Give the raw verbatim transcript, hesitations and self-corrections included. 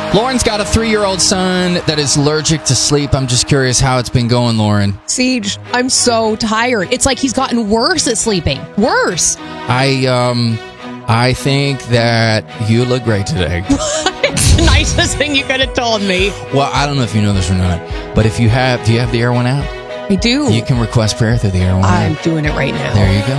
Lauren's got a three-year-old son that is allergic to sleep. I'm just curious how it's been going, Lauren. Siege, I'm so tired. It's like he's gotten worse at sleeping. Worse. I um, I think that you look great today. It's the nicest thing you could have told me. Well, I don't know if you know this or not, but if you have, do you have the Air One app? I do. You can request prayer through the Air One I'm app. doing it right now. There you go.